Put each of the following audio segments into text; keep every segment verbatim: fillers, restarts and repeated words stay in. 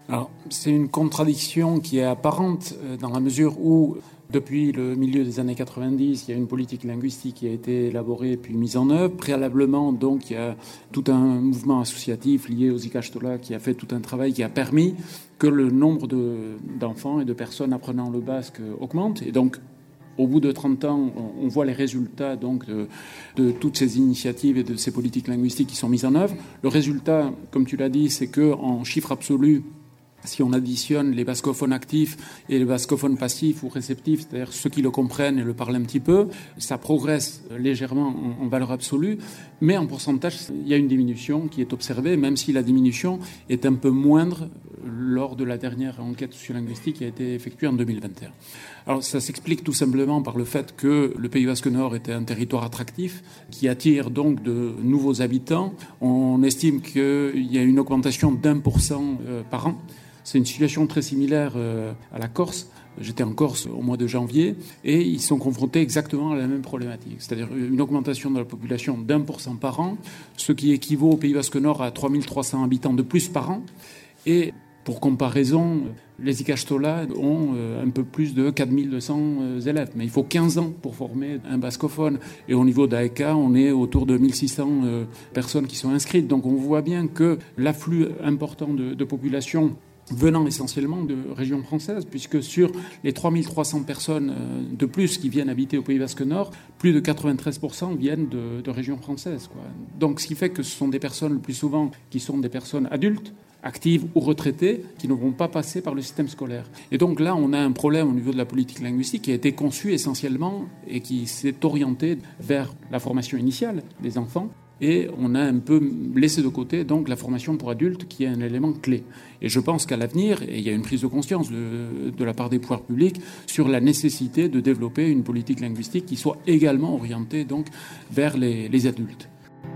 Alors, c'est une contradiction qui est apparente dans la mesure où, depuis le milieu des années quatre-vingt-dix, il y a une politique linguistique qui a été élaborée puis mise en œuvre. Préalablement, donc, il y a tout un mouvement associatif lié aux Ikastola qui a fait tout un travail qui a permis que le nombre de, d'enfants et de personnes apprenant le basque augmente. Et donc, au bout de trente ans, on voit les résultats donc de, de toutes ces initiatives et de ces politiques linguistiques qui sont mises en œuvre. Le résultat, comme tu l'as dit, c'est qu'en chiffre absolu, si on additionne les bascophones actifs et les bascophones passifs ou réceptifs, c'est-à-dire ceux qui le comprennent et le parlent un petit peu, ça progresse légèrement en, en valeur absolue, mais en pourcentage, il y a une diminution qui est observée, même si la diminution est un peu moindre lors de la dernière enquête sociolinguistique qui a été effectuée en deux mille vingt et un. Alors ça s'explique tout simplement par le fait que le Pays Basque Nord était un territoire attractif qui attire donc de nouveaux habitants. On estime qu'il y a une augmentation d'un pour cent par an. C'est une situation très similaire à la Corse. J'étais en Corse au mois de janvier et ils sont confrontés exactement à la même problématique, c'est-à-dire une augmentation de la population d'un pour cent par an, ce qui équivaut au Pays Basque Nord à trois mille trois cents habitants de plus par an. Et pour comparaison, les Ikastola ont un peu plus de quatre mille deux cents élèves. Mais il faut quinze ans pour former un bascophone. Et au niveau d'A E C A, on est autour de mille six cents personnes qui sont inscrites. Donc on voit bien que l'afflux important de, de population venant essentiellement de régions françaises, puisque sur les trois mille trois cents personnes de plus qui viennent habiter au Pays Basque Nord, plus de quatre-vingt-treize pour cent viennent de, de régions françaises, quoi. Donc ce qui fait que ce sont des personnes le plus souvent qui sont des personnes adultes, actives ou retraitées, qui ne vont pas passer par le système scolaire. Et donc là, on a un problème au niveau de la politique linguistique qui a été conçu essentiellement et qui s'est orienté vers la formation initiale des enfants. Et on a un peu laissé de côté donc la formation pour adultes qui est un élément clé. Et je pense qu'à l'avenir, et il y a une prise de conscience de, de la part des pouvoirs publics sur la nécessité de développer une politique linguistique qui soit également orientée donc vers les, les adultes.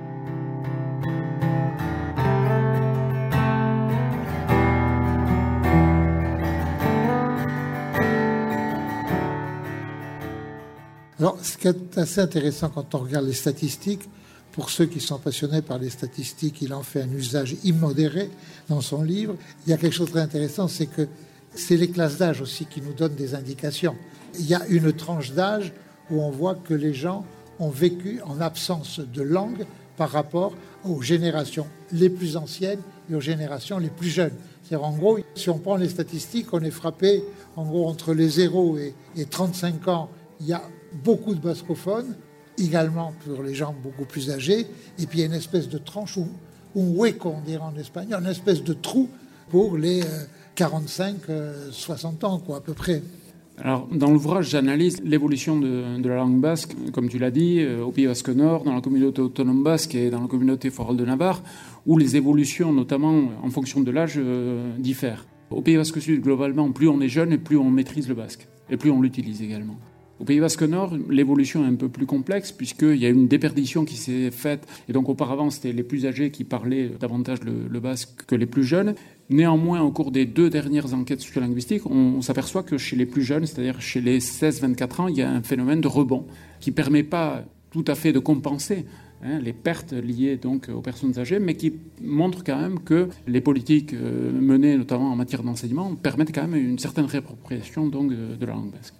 Alors, ce qui est assez intéressant quand on regarde les statistiques, pour ceux qui sont passionnés par les statistiques, il en fait un usage immodéré dans son livre. Il y a quelque chose de très intéressant, c'est que c'est les classes d'âge aussi qui nous donnent des indications. Il y a une tranche d'âge où on voit que les gens ont vécu en absence de langue par rapport aux générations les plus anciennes et aux générations les plus jeunes. C'est-à-dire, en gros, si on prend les statistiques, on est frappé, en gros, entre les zéro et, et trente-cinq ans, il y a beaucoup de bascophones, également pour les gens beaucoup plus âgés, et puis il y a une espèce de tranche, ou un hueco, on dirait en espagnol, une espèce de trou pour les euh, quarante-cinq soixante ans, quoi, à peu près. Alors, dans l'ouvrage, j'analyse l'évolution de, de la langue basque, comme tu l'as dit, euh, au Pays Basque Nord, dans la communauté autonome basque et dans la communauté forale de Navarre, où les évolutions, notamment en fonction de l'âge, euh, diffèrent. Au Pays Basque Sud, globalement, plus on est jeune et plus on maîtrise le basque, et plus on l'utilise également. Au Pays Basque Nord, l'évolution est un peu plus complexe puisqu'il y a une déperdition qui s'est faite. Et donc auparavant, c'était les plus âgés qui parlaient davantage le, le basque que les plus jeunes. Néanmoins, au cours des deux dernières enquêtes sociolinguistiques, on, on s'aperçoit que chez les plus jeunes, c'est-à-dire chez les seize vingt-quatre ans, il y a un phénomène de rebond qui ne permet pas tout à fait de compenser hein, les pertes liées donc aux personnes âgées, mais qui montre quand même que les politiques euh, menées, notamment en matière d'enseignement, permettent quand même une certaine réappropriation donc, de, de la langue basque.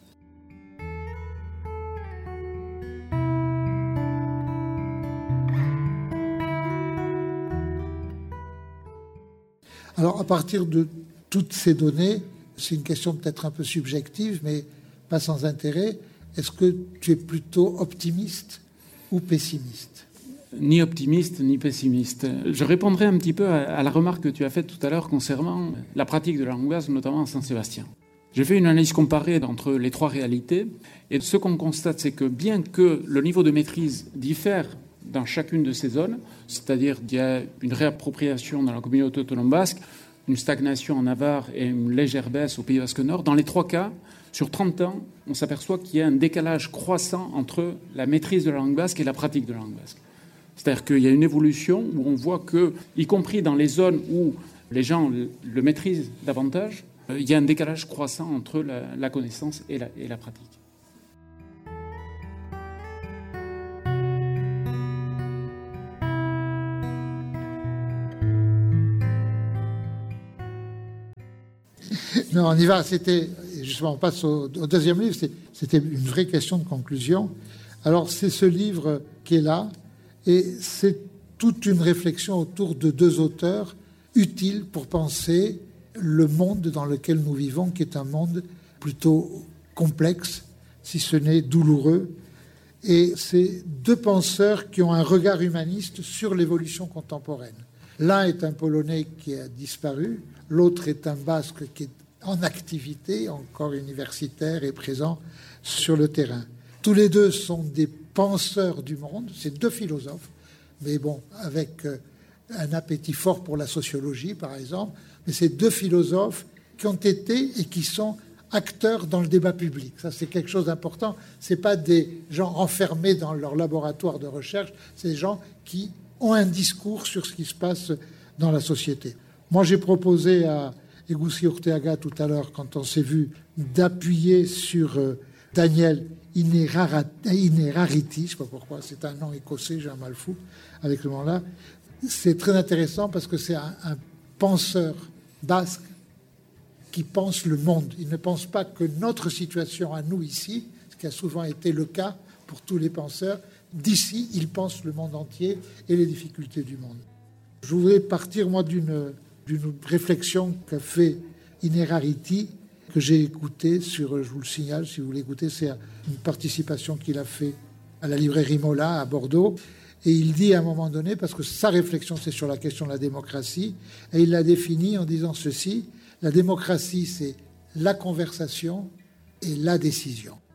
Alors, à partir de toutes ces données, c'est une question peut-être un peu subjective, mais pas sans intérêt. Est-ce que tu es plutôt optimiste ou pessimiste ? Ni optimiste, ni pessimiste. Je répondrai un petit peu à la remarque que tu as faite tout à l'heure concernant la pratique de la langue basque, notamment à Saint-Sébastien. J'ai fait une analyse comparée entre les trois réalités, et ce qu'on constate, c'est que bien que le niveau de maîtrise diffère dans chacune de ces zones, c'est-à-dire qu'il y a une réappropriation dans la communauté autonome basque, une stagnation en Navarre et une légère baisse au Pays Basque Nord. Dans les trois cas, sur trente ans, on s'aperçoit qu'il y a un décalage croissant entre la maîtrise de la langue basque et la pratique de la langue basque. C'est-à-dire qu'il y a une évolution où on voit que, y compris dans les zones où les gens le maîtrisent davantage, il y a un décalage croissant entre la, la connaissance et la, et la pratique. Non, on y va. C'était, justement, on passe au, au deuxième livre. C'était une vraie question de conclusion. Alors, c'est ce livre qui est là, et c'est toute une réflexion autour de deux auteurs utiles pour penser le monde dans lequel nous vivons, qui est un monde plutôt complexe, si ce n'est douloureux. Et c'est deux penseurs qui ont un regard humaniste sur l'évolution contemporaine. L'un est un Polonais qui a disparu, l'autre est un Basque qui est en activité, encore universitaire et présent sur le terrain. Tous les deux sont des penseurs du monde, c'est deux philosophes, mais bon, avec un appétit fort pour la sociologie, par exemple. Mais c'est deux philosophes qui ont été et qui sont acteurs dans le débat public. Ça, c'est quelque chose d'important. Ce n'est pas des gens enfermés dans leur laboratoire de recherche, c'est des gens qui ont un discours sur ce qui se passe dans la société. Moi, j'ai proposé à Egusi Urteaga tout à l'heure, quand on s'est vu, d'appuyer sur euh, Daniel Innerarity, je ne sais pas pourquoi, c'est un nom écossais, j'ai un mal fou avec le nom-là. C'est très intéressant parce que c'est un, un penseur basque qui pense le monde. Il ne pense pas que notre situation à nous ici, ce qui a souvent été le cas pour tous les penseurs, d'ici, il pense le monde entier et les difficultés du monde. Je voudrais partir, moi, d'une, d'une réflexion qu'a fait Innerarity, que j'ai écoutée sur, je vous le signale, si vous voulez écouter, c'est une participation qu'il a fait à la librairie Mola à Bordeaux. Et il dit à un moment donné, parce que sa réflexion, c'est sur la question de la démocratie, et il l'a définie en disant ceci: la démocratie, c'est la conversation et la décision.